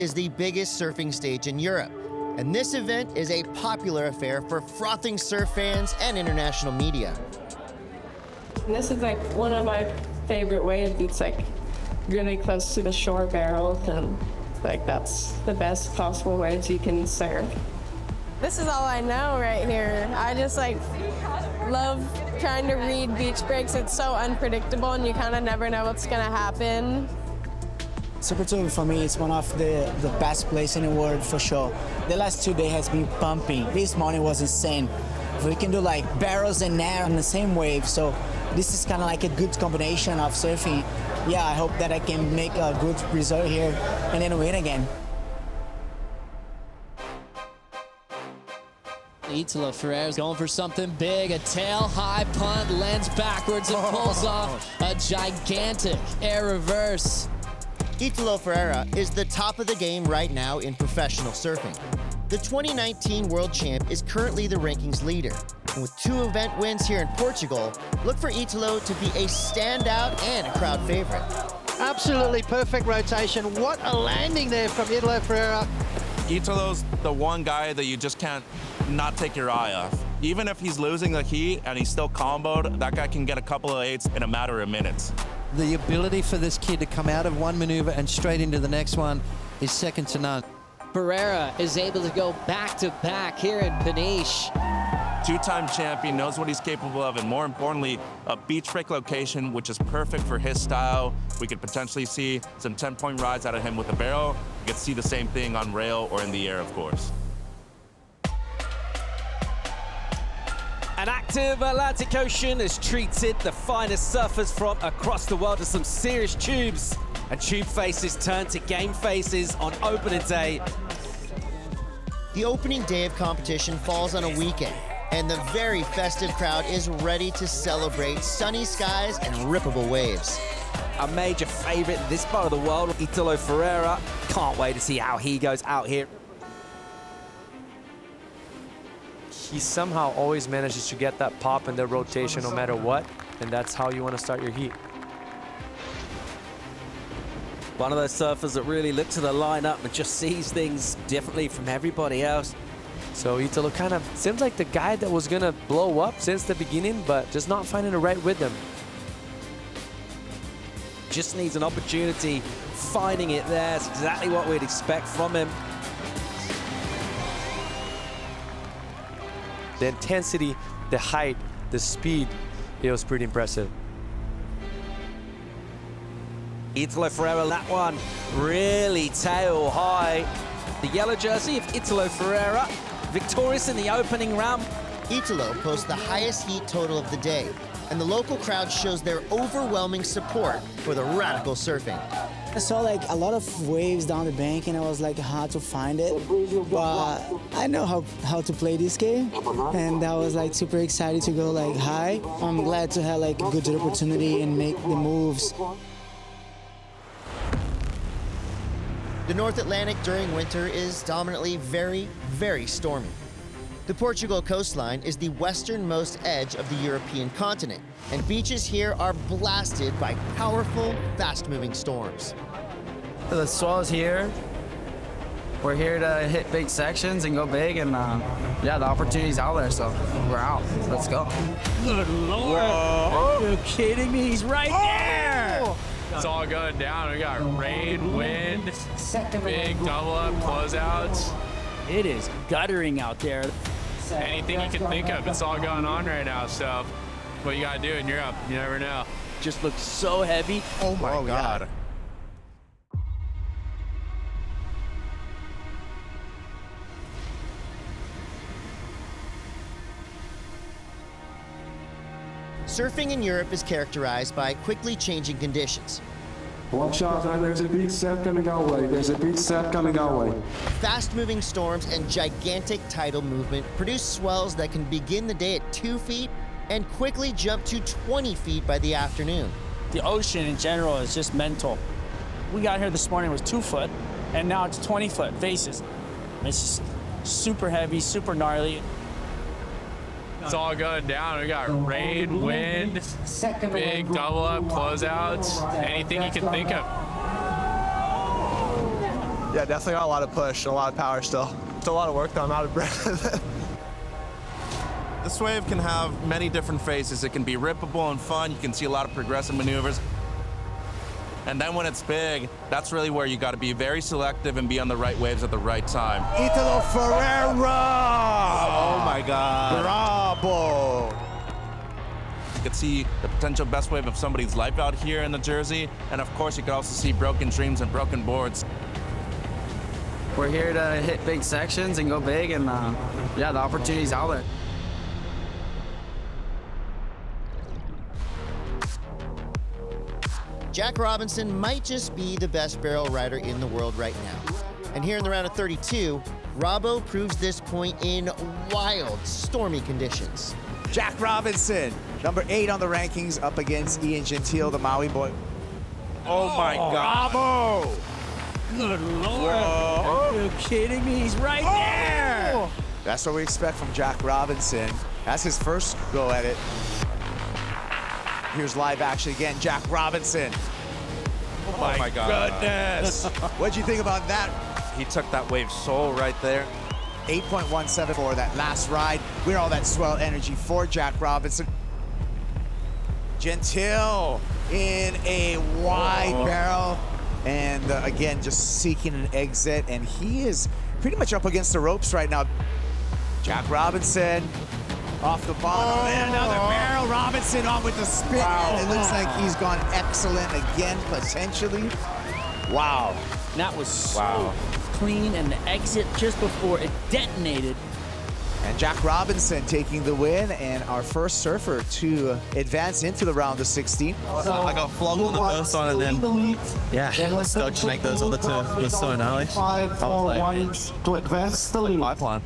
is the biggest surfing stage in Europe, and this event is a popular affair for frothing surf fans and international media. This is like one of my favorite waves. It's like really close to the shore barrels, and like that's the best possible waves you can surf. This is all I know right here. I just like love trying to read beach breaks. It's so unpredictable and you kind of never know what's gonna happen. Super Turbio for me is one of the best places in the world for sure. The last 2 days has been pumping. This morning was insane. We can do like barrels and air on the same wave, so this is kind of like a good combination of surfing. Yeah, I hope that I can make a good result here and then win again. Italo Ferreira's going for something big. A tail high punt, lands backwards and pulls off a gigantic air reverse. Italo Ferreira is the top of the game right now in professional surfing. The 2019 world champ is currently the rankings leader. And with 2 event wins here in Portugal, look for Italo to be a standout and a crowd favorite. Absolutely perfect rotation. What a landing there from Italo Ferreira. Italo's the one guy that you just can't not take your eye off. Even if he's losing the heat and he's still comboed, that guy can get a couple of eights in a matter of minutes. The ability for this kid to come out of one maneuver and straight into the next one is second to none. Ferreira is able to go back-to-back here in Peniche. 2-time champion, knows what he's capable of, and more importantly, a beach break location, which is perfect for his style. We could potentially see some 10-point rides out of him with a barrel. You could see the same thing on rail or in the air, of course. An active Atlantic Ocean has treated the finest surfers from across the world to some serious tubes. And tube faces turn to game faces on opening day. The opening day of competition falls on a weekend, and the very festive crowd is ready to celebrate sunny skies and rippable waves. A major favorite in this part of the world, Italo Ferreira. Can't wait to see how he goes out here. He somehow always manages to get that pop in the rotation no matter what, and that's how you want to start your heat. One of those surfers that really looks at the lineup and just sees things differently from everybody else. So Italo kind of seems like the guy that was going to blow up since the beginning, but just not finding the right rhythm. Just needs an opportunity, finding it there. It's exactly what we'd expect from him. The intensity, the height, the speed, it was pretty impressive. Italo Ferreira, that one really tail high. The yellow jersey of Italo Ferreira, victorious in the opening round. Italo posts the highest heat total of the day, and the local crowd shows their overwhelming support for the radical surfing. I saw like a lot of waves down the bank and I was like hard to find it, but I know how to play this game, and I was like super excited to go like high. I'm glad to have like a good opportunity and make the moves. The North Atlantic during winter is dominantly very, very stormy. The Portugal coastline is the westernmost edge of the European continent, and beaches here are blasted by powerful, fast-moving storms. The swell's here. We're here to hit big sections and go big, and yeah, the opportunity's out there, so we're out. Let's go. Good Lord. Whoa. Are you kidding me? He's right there. It's all going down. We got rain, wind, big double up closeouts. It is guttering out there. Anything you can think of, it's all going on right now. So what you got to do in Europe, you never know. Just looks so heavy. Oh my God. Surfing in Europe is characterized by quickly changing conditions. Watch out, man, there's a big set coming our way. There's a big set coming our way. Fast-moving storms and gigantic tidal movement produce swells that can begin the day at 2 feet and quickly jump to 20 feet by the afternoon. The ocean in general is just mental. We got here this morning with 2 foot, and now it's 20 foot faces. It's just super heavy, super gnarly. It's all going down. We got rain, wind, big double up closeouts, anything you can think of. Yeah, definitely got a lot of push, a lot of power still. It's a lot of work though, I'm out of breath. This wave can have many different phases. It can be rippable and fun. You can see a lot of progressive maneuvers. And then when it's big, that's really where you got to be very selective and be on the right waves at the right time. Italo Ferreira! Oh my God. Bravo! You could see the potential best wave of somebody's life out here in the Jersey. And of course, you could also see broken dreams and broken boards. We're here to hit big sections and go big, and yeah, the opportunity's out there. Jack Robinson might just be the best barrel rider in the world right now. And here in the round of 32, Robbo proves this point in wild, stormy conditions. Jack Robinson, number 8 on the rankings, up against Ian Gentile, the Maui boy. Oh my God. Bravo! Good Lord. Are you kidding me? He's right there. That's what we expect from Jack Robinson. That's his first go at it. Here's live action again, Jack Robinson. Oh my God. Goodness. What'd you think about that? He took that wave so right there. 8.17 for that last ride. We're all that swell energy for Jack Robinson. Gentile in a wide barrel. And again, just seeking an exit. And he is pretty much up against the ropes right now. Jack Robinson off the bottom. And another barrel. Robinson on with the spin. Wow. It looks like he's gone excellent again, potentially. Wow. That was so clean, and the exit just before it detonated. And Jack Robinson taking the win, and our first surfer to advance into the round of 16. I got flogged on the first one, and then, yeah, stoked to make those other two. It was so gnarly. 5-4-1 to advance the lead. Pipeline.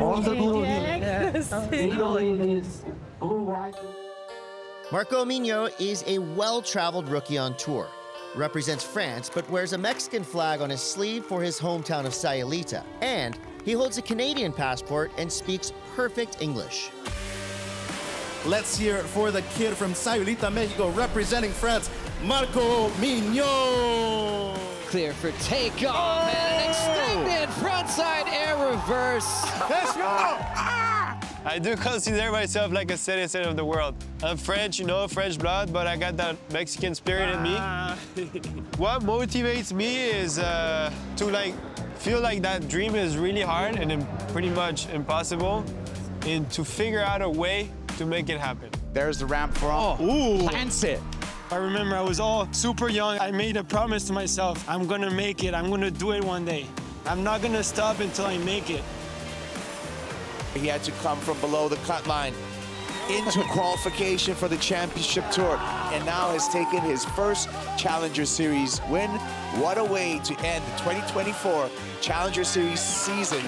Marco Migno is a well-traveled rookie on tour. Represents France, but wears a Mexican flag on his sleeve for his hometown of Sayulita. And he holds a Canadian passport and speaks perfect English. Let's hear it for the kid from Sayulita, Mexico, representing France, Marco Migno. Clear for takeoff and an extended frontside air reverse. Let's go! I do consider myself like a citizen of the world. I'm French, you know, French blood, but I got that Mexican spirit in me. What motivates me is to feel like that dream is really hard and pretty much impossible, and to figure out a way to make it happen. There's the ramp for plants it. I remember I was all super young. I made a promise to myself, I'm gonna make it, I'm gonna do it one day. I'm not gonna stop until I make it. He had to come from below the cut line into qualification for the championship tour, and now has taken his first Challenger Series win. What a way to end the 2024 Challenger Series season.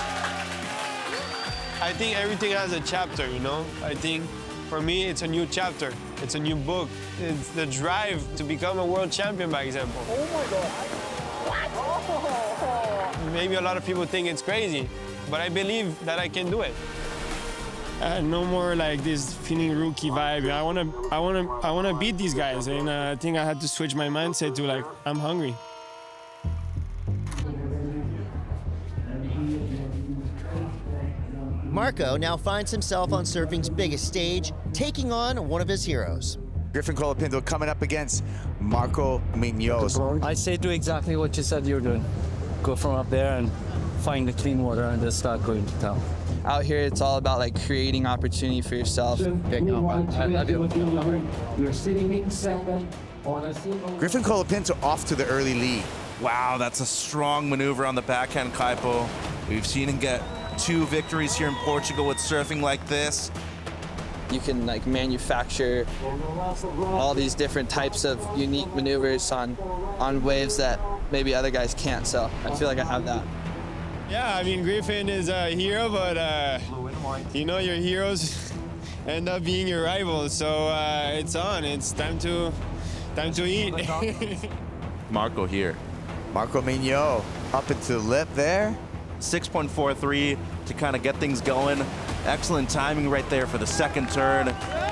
I think everything has a chapter, you know? I think for me, it's a new chapter. It's a new book. It's the drive to become a world champion, by example. Oh my God. What? Maybe a lot of people think it's crazy, but I believe that I can do it. No more like this feeling rookie vibe. I wanna beat these guys, and I think I had to switch my mindset to like, I'm hungry. Marco now finds himself on surfing's biggest stage, taking on one of his heroes. Griffin Colapinto coming up against Marco Migno. I say do exactly what you said you were doing. Go from up there and find the clean water and just start going to town. Out here, it's all about like creating opportunity for yourself. I love you. You're sitting in second on a Griffin Colapinto off to the early lead. Wow, that's a strong maneuver on the backhand, Kaipo. We've seen him get 2 victories here in Portugal with surfing like this. You can like manufacture all these different types of unique maneuvers on waves that maybe other guys can't. So I feel like I have that. Yeah, I mean, Griffin is a hero, but you know, your heroes end up being your rivals. So it's on. It's time to eat. Marco here. Marco Migno up into the lip there. 6.43 to kind of get things going. Excellent timing right there for the second turn.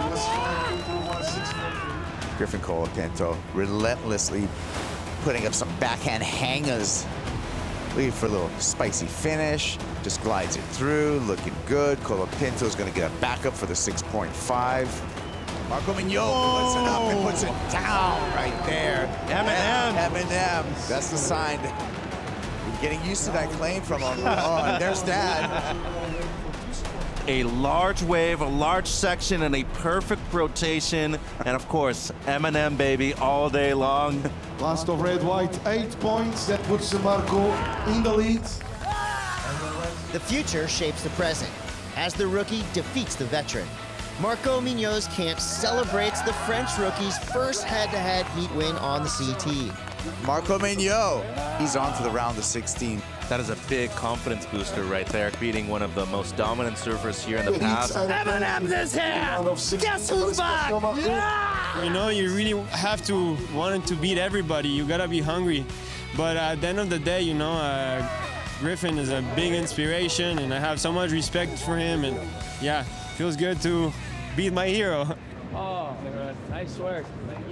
Griffin Colapinto relentlessly putting up some backhand hangers Looking for a little spicy finish. Just glides it through, looking good. Colapinto's gonna get a backup for the 6.5. Marco Mignon puts it up and puts it down right there. Eminem. That's the sign. We're getting used to that claim from him. Oh, and there's Dad. A large wave, a large section, and a perfect rotation. And of course, Eminem, baby, all day long. Last of red-white, 8 points. That puts Marco in the lead. The future shapes the present as the rookie defeats the veteran. Marco Mignot's camp celebrates the French rookie's first head-to-head heat win on the CT. Marco Mignon, he's on to the round of 16. That is a big confidence booster right there, beating one of the most dominant surfers here in the past. Eminem's is here! Guess who's back? Yeah! You know, you really have to want to beat everybody. You gotta be hungry. But at the end of the day, you know, Griffin is a big inspiration, and I have so much respect for him. And yeah, feels good to beat my hero. Oh, nice work. Thank you.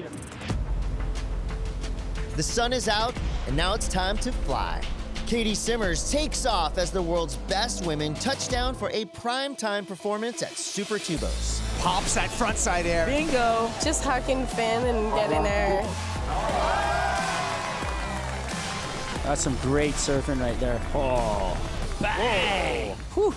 The sun is out, and now it's time to fly. Katie Simmers takes off as the world's best women touch down for a primetime performance at Super Tubos. Pops that frontside air. Bingo. Just huck and fin and get in there. That's some great surfing right there. Oh, bang! Whew.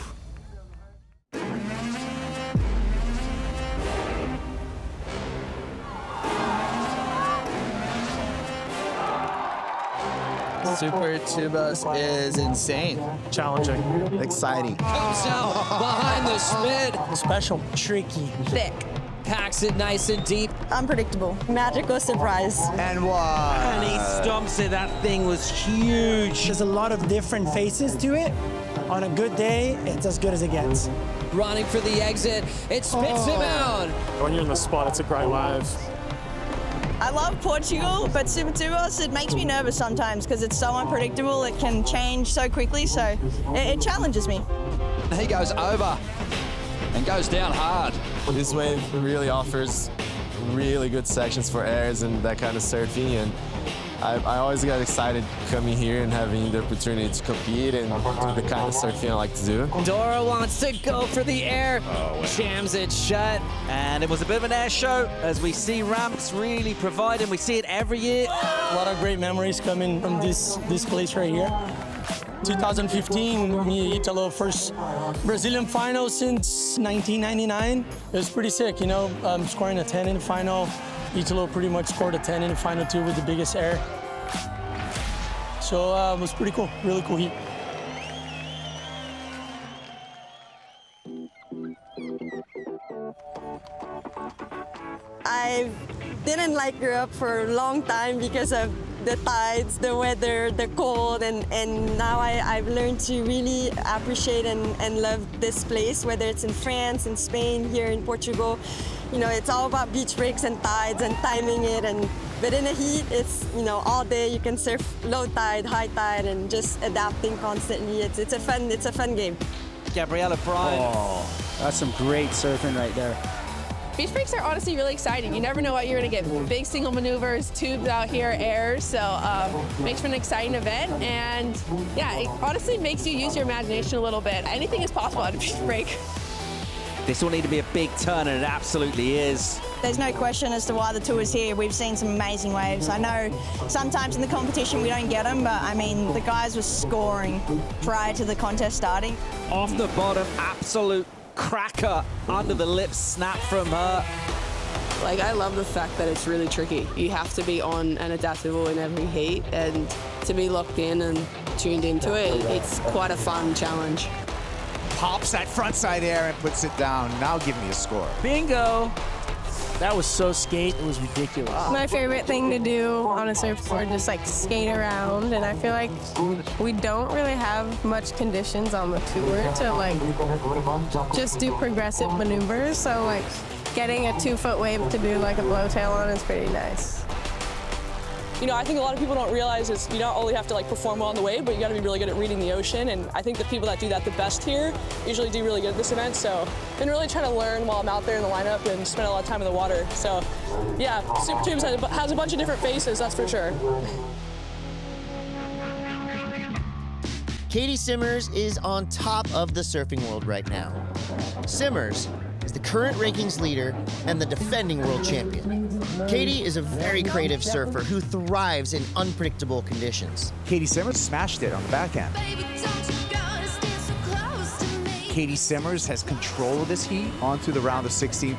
Super Tubos is insane. Challenging. Exciting. Comes out behind the spin. Special, tricky, thick. Packs it nice and deep. Unpredictable. Magical surprise. And what? And he stomps it. That thing was huge. There's a lot of different faces to it. On a good day, it's as good as it gets. Running for the exit. It spits him out. When you're in the spot, it's a great wave. I love Portugal, but Super Tubos, it makes me nervous sometimes because it's so unpredictable. It can change so quickly, so it challenges me. He goes over and goes down hard. This wave really offers really good sections for airs and that kind of surfing, and I always get excited coming here and having the opportunity to compete and do the kind of surfing I like to do. Dora wants to go for the air, jams it shut. And it was a bit of an air show, as we see ramps really providing. We see it every year. A lot of great memories coming from this place right here. 2015, me and Italo, first Brazilian final since 1999. It was pretty sick, you know, scoring a 10 in the final. Italo pretty much scored a 10 in the final too with the biggest air. So it was pretty cool, really cool heat. I didn't like Europe for a long time because of the tides, the weather, the cold, and now I've learned to really appreciate and love this place, whether it's in France, in Spain, here in Portugal. You know, it's all about beach breaks and tides and timing it, but in the heat, it's, you know, all day you can surf low tide, high tide, and just adapting constantly. It's a fun game. Gabriella Bryan. Oh, that's some great surfing right there. Beach breaks are honestly really exciting. You never know what you're gonna get. Big single maneuvers, tubes out here, airs, so makes for an exciting event. And yeah, it honestly makes you use your imagination a little bit. Anything is possible at a beach break. This will need to be a big turn, and it absolutely is. There's no question as to why the tour is here. We've seen some amazing waves. I know sometimes in the competition we don't get them, but I mean, the guys were scoring prior to the contest starting. Off the bottom, absolute cracker under the lips, snap from her. Like, I love the fact that it's really tricky. You have to be on and adaptable in every heat, and to be locked in and tuned into it, it's quite a fun challenge. Pops that frontside air and puts it down. Now give me a score. Bingo. That was so skate, it was ridiculous. My favorite thing to do on a surfboard, just like skate around, and I feel like we don't really have much conditions on the tour to like just do progressive maneuvers, so like getting a 2-foot wave to do like a blowtail on is pretty nice. You know, I think a lot of people don't realize is you not only have to like perform well on the wave, but you gotta be really good at reading the ocean, and I think the people that do that the best here usually do really good at this event, so I've been really trying to learn while I'm out there in the lineup and spend a lot of time in the water. So yeah, Super Tubes has a bunch of different faces, that's for sure. Katie Simmers is on top of the surfing world right now. Simmers is the current rankings leader and the defending world champion. Katie is a very creative surfer who thrives in unpredictable conditions. Katie Simmers smashed it on the backhand. Katie Simmers has control of this heat onto the round of 16.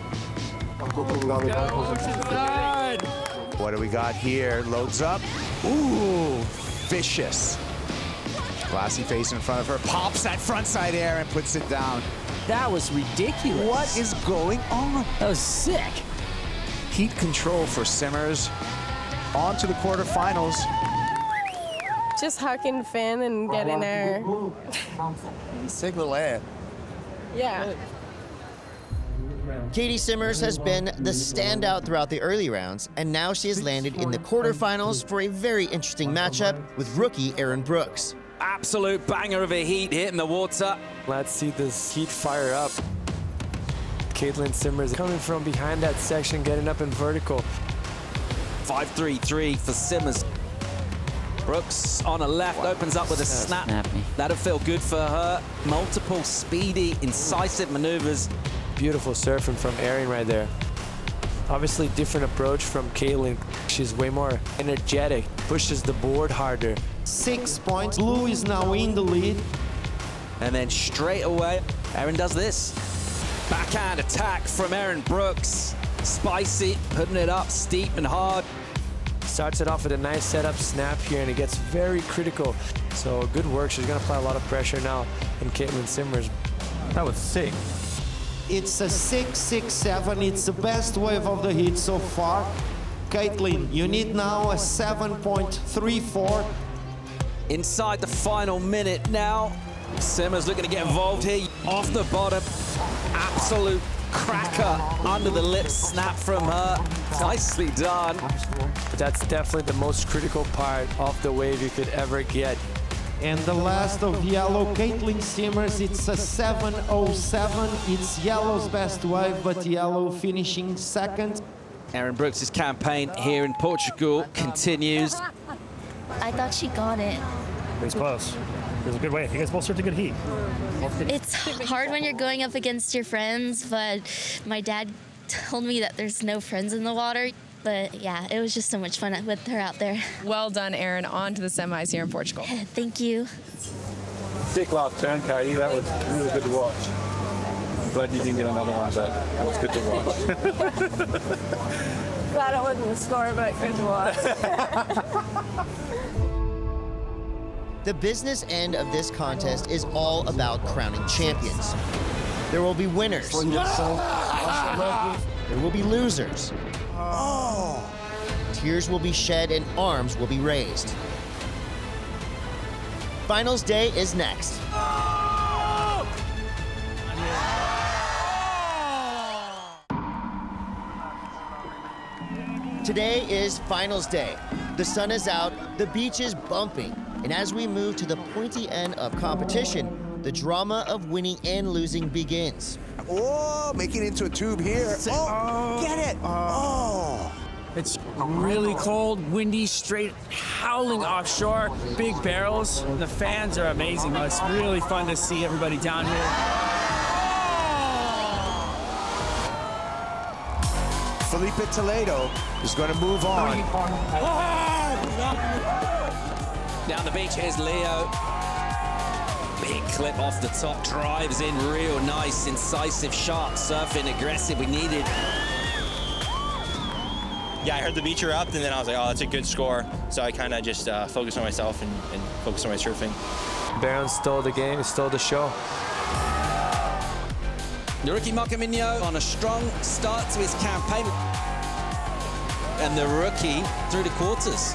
What do we got here? Loads up. Ooh, vicious. Glassy face in front of her, pops that frontside air and puts it down. That was ridiculous. What is going on? That was sick. Heat control for Simmers. On to the quarterfinals. Just hucking fin and getting there. Sick little ad. Yeah. Katie Simmers has been the standout throughout the early rounds, and now she has landed in the quarterfinals for a very interesting matchup with rookie Aaron Brooks. Absolute banger of a heat hitting the water. Let's see this heat fire up. Caitlin Simmers coming from behind that section, getting up in vertical. 5-3-3 for Simmers. Brooks on a left, opens up with a snap. That'll feel good for her. Multiple speedy, incisive maneuvers. Beautiful surfing from Erin right there. Obviously different approach from Caitlin. She's way more energetic, pushes the board harder. 6 points, Blue is now in the lead. And then straight away, Erin does this. Backhand attack from Erin Brooks. Spicy, putting it up steep and hard. Starts it off with a nice setup snap here, and it gets very critical. So good work. She's gonna apply a lot of pressure now in Caitlin Simmers. That was sick. It's a 6-6-7. It's the best wave of the heat so far. Caitlin, you need now a 7.34. Inside the final minute now. Simmers looking to get involved here. Off the bottom, absolute cracker under the lip snap from her. Nicely done. That's definitely the most critical part of the wave you could ever get. And the last of yellow, Caitlin Simmers, it's a 7.07. It's yellow's best wave, but yellow finishing second. Erin Brooks' campaign here in Portugal continues. I thought she got it. It was close. It was a good wave. You guys both served a good heat. It's hard when you're going up against your friends, but my dad told me that there's no friends in the water. But yeah, it was just so much fun with her out there. Well done, Erin. On to the semis here in Portugal. Thank you. Sick last turn, Katie. That was really good to watch. I'm glad you didn't get another one, but it was good to watch. Glad it wasn't the score, but good to watch. The business end of this contest is all about crowning champions. There will be winners. There will be losers. Tears will be shed and arms will be raised. Finals day is next. Today is finals day. The sun is out, the beach is bumping, and as we move to the pointy end of competition, the drama of winning and losing begins. Oh, making it into a tube here. Oh, get it. Oh. It's really cold, windy, straight, howling offshore, big barrels. The fans are amazing. It's really fun to see everybody down here. Felipe Toledo is going to move on. Down the beach, here's Leo. Big clip off the top, drives in real nice, incisive, sharp surfing, aggressive. We needed. Yeah, I heard the beach erupt, and then I was like, oh, that's a good score. So I kind of just focused on myself and focused on my surfing. Barron stole the game, stole the show. The rookie Marco Mignot on a strong start to his campaign. And the rookie through the quarters.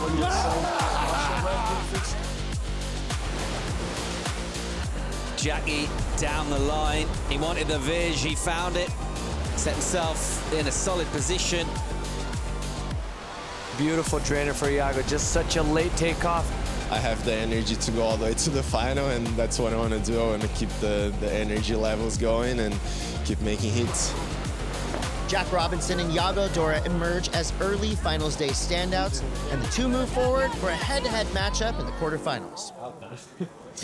Jackie down the line. He wanted the Vij, he found it. Set himself in a solid position. Beautiful trainer for Iago, just such a late takeoff. I have the energy to go all the way to the final, and that's what I want to do. I want to keep the energy levels going and keep making hits. Jack Robinson and Iago Dora emerge as early finals day standouts, and the two move forward for a head-to-head matchup in the quarterfinals.